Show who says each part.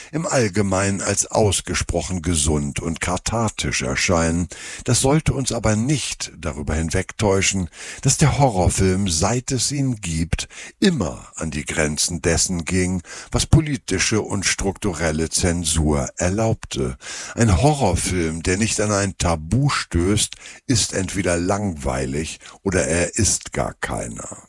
Speaker 1: im Allgemeinen als ausgesprochen gesund und kathartisch erscheinen. Das sollte uns aber nicht darüber hinwegtäuschen, dass der Horrorfilm, seit es ihn gibt, immer an die Grenzen dessen ging, was politische und strukturelle Zensur erlaubte. Ein Horrorfilm, der nicht an ein Tabu stößt, ist entweder langweilig oder er ist gar keiner.